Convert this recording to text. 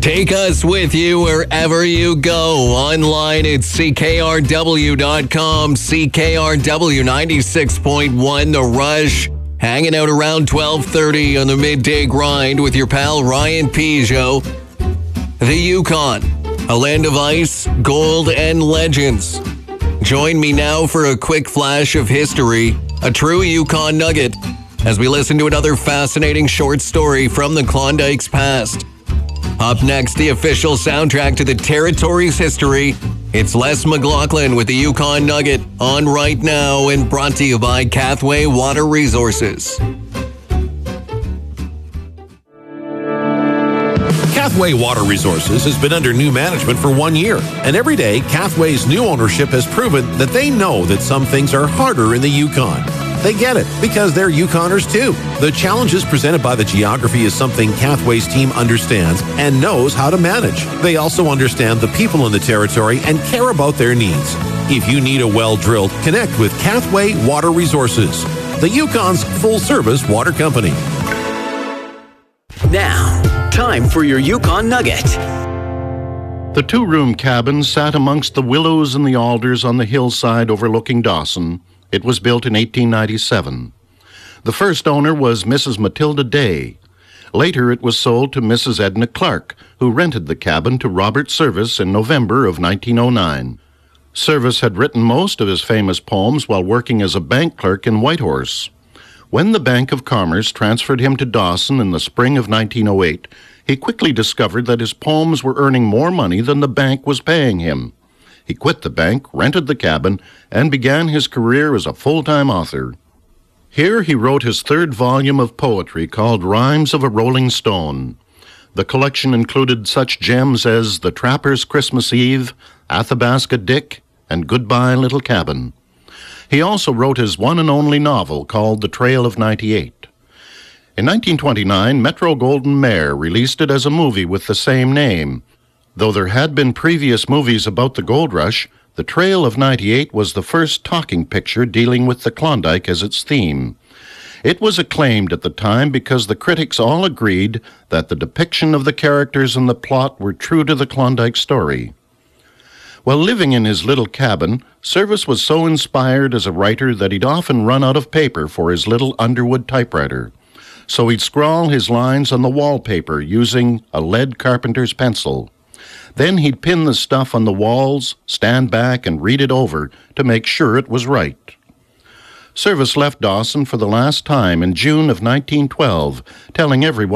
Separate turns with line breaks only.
Take us with you wherever you go. Online at CKRW.com, CKRW 96.1 The Rush. Hanging out around 12:30 on the midday grind with your pal Ryan Peugeot. The Yukon, a land of ice, gold, and legends. Join me now for a quick flash of history, a true Yukon nugget, as we listen to another fascinating short story from the Klondike's past. Up next, the official soundtrack to the territory's history. It's Les McLaughlin with the Yukon Nugget on right now and brought to you by Cathway Water Resources.
Cathway Water Resources has been under new management for 1 year, and every day, Cathway's new ownership has proven that they know that some things are harder in the Yukon. They get it, because they're Yukoners too. The challenges presented by the geography is something Cathway's team understands and knows how to manage. They also understand the people in the territory and care about their needs. If you need a well drilled, connect with Cathway Water Resources, the Yukon's full-service water company.
Now, time for your Yukon Nugget.
The two-room cabin sat amongst the willows and the alders on the hillside overlooking Dawson. It was built in 1897. The first owner was Mrs. Matilda Day. Later it was sold to Mrs. Edna Clark, who rented the cabin to Robert Service in November of 1909. Service had written most of his famous poems while working as a bank clerk in Whitehorse. When the Bank of Commerce transferred him to Dawson in the spring of 1908, he quickly discovered that his poems were earning more money than the bank was paying him. He quit the bank, rented the cabin, and began his career as a full-time author. Here he wrote his third volume of poetry called Rhymes of a Rolling Stone. The collection included such gems as The Trapper's Christmas Eve, Athabasca Dick, and Goodbye Little Cabin. He also wrote his one and only novel called The Trail of 98. In 1929, Metro-Goldwyn-Mayer released it as a movie with the same name. Though there had been previous movies about the gold rush, The Trail of 98 was the first talking picture dealing with the Klondike as its theme. It was acclaimed at the time because the critics all agreed that the depiction of the characters and the plot were true to the Klondike story. While living in his little cabin, Service was so inspired as a writer that he'd often run out of paper for his little Underwood typewriter. So he'd scrawl his lines on the wallpaper using a lead carpenter's pencil. Then he'd pin the stuff on the walls, stand back, and read it over to make sure it was right. Service left Dawson for the last time in June of 1912, telling everyone